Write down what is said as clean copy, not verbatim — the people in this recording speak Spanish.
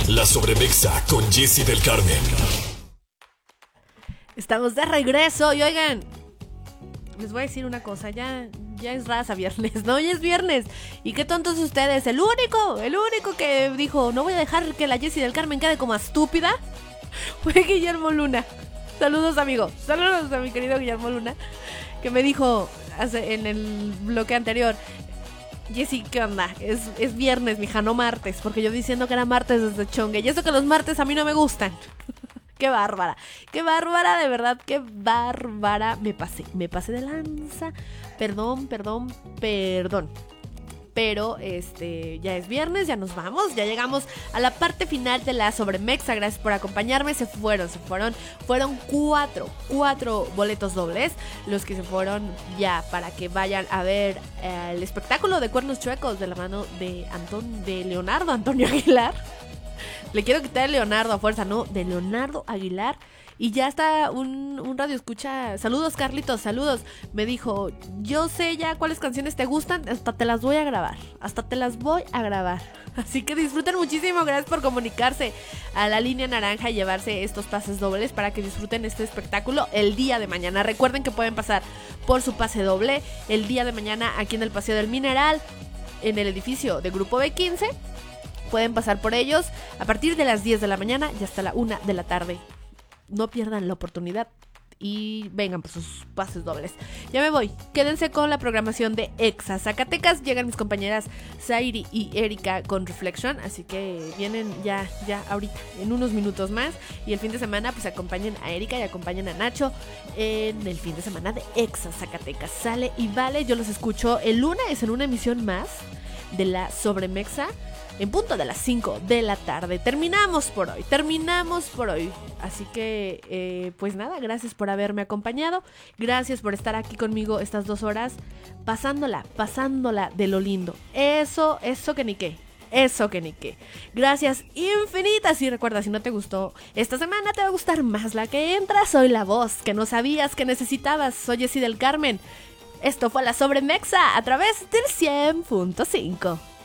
La Sobremexa con Jessy del Carmen. Estamos de regreso y oigan, les voy a decir una cosa, ya es raza viernes, ¿no? Ya es viernes. Y qué tontos ustedes, el único que dijo, no voy a dejar que la Jessy del Carmen quede como estúpida, fue Guillermo Luna. Saludos, amigo, saludos a mi querido Guillermo Luna, que me dijo en el bloque anterior, Jessy, ¿qué onda? Es viernes, mija, no martes, porque yo diciendo que era martes desde chongue, y eso que los martes a mí no me gustan. Qué bárbara, de verdad, qué bárbara. Me pasé de lanza. Perdón. Pero ya es viernes, ya nos vamos, ya llegamos a la parte final de la Sobremexa. Gracias por acompañarme. Fueron cuatro boletos dobles los que se fueron ya para que vayan a ver el espectáculo de Cuernos Chuecos de la mano de Leonardo Antonio Aguilar. Le quiero quitar a Leonardo a fuerza, no, de Leonardo Aguilar. Y ya está un radio escucha. Saludos, Carlitos, saludos. Me dijo, yo sé ya cuáles canciones te gustan, hasta te las voy a grabar. Así que disfruten muchísimo, gracias por comunicarse a la línea naranja y llevarse estos pases dobles para que disfruten este espectáculo el día de mañana. Recuerden que pueden pasar por su pase doble el día de mañana aquí en el Paseo del Mineral, en el edificio de Grupo B15. Pueden pasar por ellos a partir de las 10 de la mañana y hasta la 1 de la tarde. No pierdan la oportunidad y vengan por sus pases dobles. Ya me voy. Quédense con la programación de Exa Zacatecas. Llegan mis compañeras Zairi y Erika con Reflection. Así que vienen ya ahorita, en unos minutos más. Y el fin de semana pues acompañen a Erika y acompañen a Nacho en el fin de semana de Exa Zacatecas. Sale y vale. Yo los escucho el lunes en una emisión más de la Sobremexa, en punto de las 5 de la tarde. Terminamos por hoy. Así que, pues nada, gracias por haberme acompañado. Gracias por estar aquí conmigo estas 2 horas, pasándola de lo lindo. Eso que ni qué. Gracias infinitas. Y recuerda, si no te gustó esta semana, te va a gustar más la que entra. Soy la voz que no sabías que necesitabas. Soy Jessy del Carmen. Esto fue la Sobremexa a través del 100.5.